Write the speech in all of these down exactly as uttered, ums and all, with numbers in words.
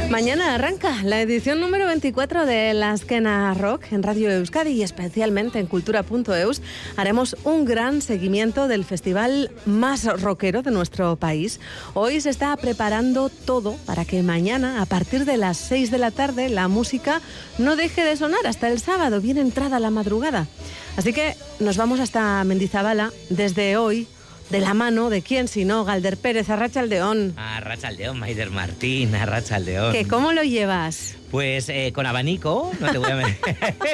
Mañana arranca la edición número veinticuatro de La Azkena Rock en Radio Euskadi y especialmente en cultura punto eus. Haremos un gran seguimiento del festival más rockero de nuestro país. Hoy se está preparando todo para que mañana, a partir de las seis de la tarde, la música no deje de sonar hasta el sábado, bien entrada la madrugada. Así que nos vamos hasta Mendizabala desde hoy, de la mano de quién sino Galder Pérez, Arratsaldeon. Arratsaldeon, Maider Martín, Arratsaldeon. ¿Qué, cómo lo llevas? Pues eh, con abanico, no te voy a meter.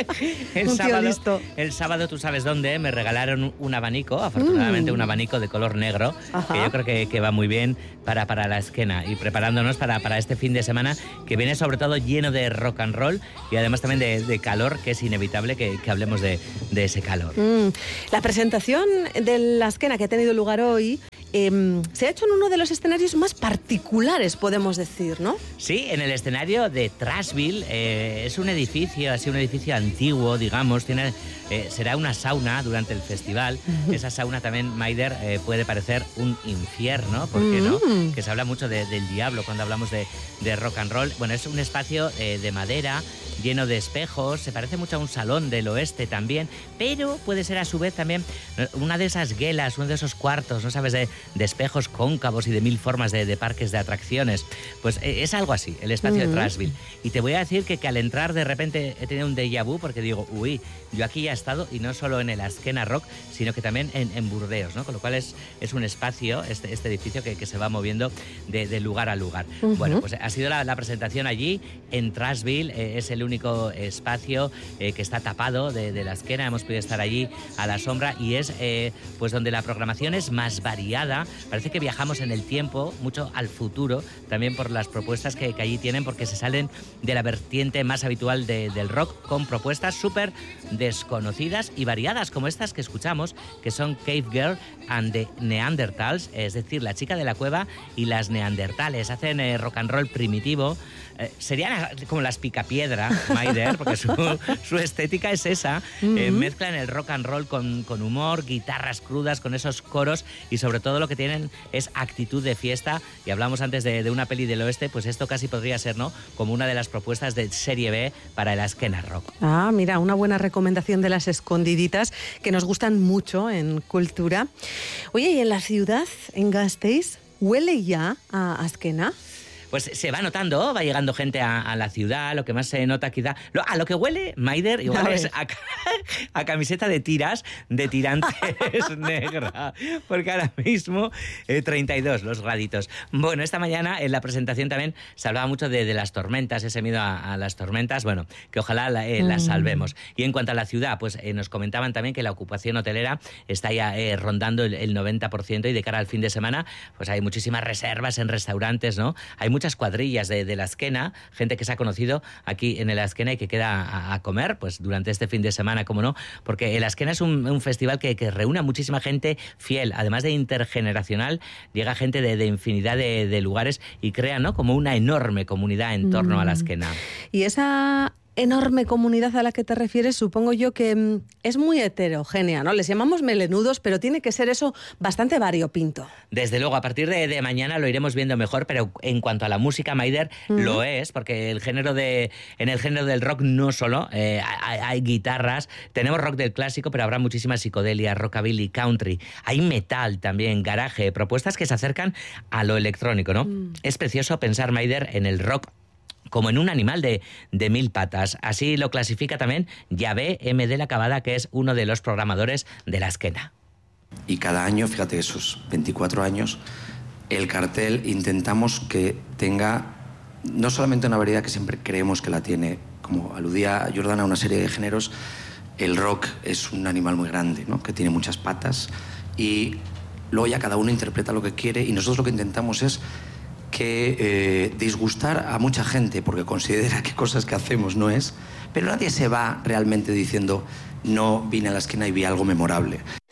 el, un sábado, tío listo. el sábado, tú sabes dónde, me regalaron un abanico, afortunadamente mm. un abanico de color negro, Ajá. que yo creo que, que va muy bien para, para la Azkena y preparándonos para, para este fin de semana que viene sobre todo lleno de rock and roll y además también de, de calor, que es inevitable que, que hablemos de, de ese calor. Mm. La presentación de la Azkena que ha tenido lugar hoy eh, se ha hecho en uno de los escenarios más particulares, podemos decir, ¿no? Sí, en el escenario de Trashville. Eh, es un edificio, así un edificio antiguo, digamos, tiene, eh, será una sauna durante el festival. Uh-huh. Esa sauna también, Maider, eh, puede parecer un infierno, ¿por qué uh-huh. no? Que se habla mucho de, del diablo cuando hablamos de, de rock and roll. Bueno, es un espacio eh, de madera, lleno de espejos, se parece mucho a un salón del oeste también, pero puede ser a su vez también una de esas guelas, uno de esos cuartos, ¿no sabes?, de, de espejos cóncavos y de mil formas de, de parques de atracciones. Pues eh, es algo así, el espacio uh-huh. de Trashville. Y te voy a decir que, que al entrar de repente he tenido un déjà vu porque digo, uy, yo aquí ya he estado y no solo en el Azkena Rock, sino que también en, en Burdeos, ¿no? Con lo cual es, es un espacio, este, este edificio que, que se va moviendo de, de lugar a lugar. Uh-huh. Bueno, pues ha sido la, la presentación allí en Trashville, eh, es el único espacio eh, que está tapado de, de la Azkena, hemos podido estar allí a la sombra y es eh, pues donde la programación es más variada, parece que viajamos en el tiempo, mucho al futuro, también por las propuestas que, que allí tienen, porque se salen de la vertiente más habitual de, del rock con propuestas súper desconocidas y variadas, como estas que escuchamos, que son Cave Girl and the Neanderthals, es decir, la chica de la cueva y las neandertales, hacen eh, rock and roll primitivo. Eh, serían como las Picapiedra, Maider, porque su, su estética es esa. Uh-huh. Eh, mezclan el rock and roll con, con humor, guitarras crudas, con esos coros y sobre todo lo que tienen es actitud de fiesta. Y hablamos antes de, de una peli del oeste, pues esto casi podría ser, ¿no?, como una de las propuestas de serie B para el Azkena Rock. Ah, mira, una buena recomendación de las escondiditas que nos gustan mucho en cultura. Oye, ¿y en la ciudad, en Gasteiz, huele ya a Azkena? Pues se va notando, va llegando gente a, a la ciudad, lo que más se nota quizá... Lo, a lo que huele, Maider, igual a es a, a camiseta de tiras, de tirantes negra, porque ahora mismo eh, treinta y dos los graditos. Bueno, esta mañana en la presentación también se hablaba mucho de, de las tormentas, ese miedo a, a las tormentas, bueno, que ojalá la, eh, las salvemos. Y en cuanto a la ciudad, pues eh, nos comentaban también que la ocupación hotelera está ya eh, rondando el, el noventa por ciento y de cara al fin de semana, pues hay muchísimas reservas en restaurantes, ¿no? Hay muchas cuadrillas de, de la Azkena, gente que se ha conocido aquí en el Azkena y que queda a, a comer pues durante este fin de semana, como no, porque el Azkena es un, un festival que, que reúne a muchísima gente fiel, además de intergeneracional, llega gente de, de infinidad de, de lugares y crea, ¿no?, como una enorme comunidad en torno mm. a la Azkena. Y esa enorme comunidad a la que te refieres, supongo yo que mm, es muy heterogénea, ¿no? Les llamamos melenudos, pero tiene que ser eso bastante variopinto. Desde luego, a partir de, de mañana lo iremos viendo mejor, pero en cuanto a la música, Maider, uh-huh. lo es, porque el género de, en el género del rock no solo eh, hay, hay guitarras, tenemos rock del clásico, pero habrá muchísima psicodelia, rockabilly, country, hay metal también, garaje, propuestas que se acercan a lo electrónico, ¿no? Uh-huh. Es precioso pensar, Maider, en el rock como en un animal de, de mil patas. Así lo clasifica también Yahvé M. de la Cabada, que es uno de los programadores de la Azkena. Y cada año, fíjate, esos veinticuatro años, el cartel intentamos que tenga no solamente una variedad que siempre creemos que la tiene, como aludía Jordana a una serie de géneros, el rock es un animal muy grande, ¿no?, que tiene muchas patas y luego ya cada uno interpreta lo que quiere y nosotros lo que intentamos es que eh, disgustar a mucha gente porque considera que cosas que hacemos no es, pero nadie se va realmente diciendo no vine a la Azkena y vi algo memorable.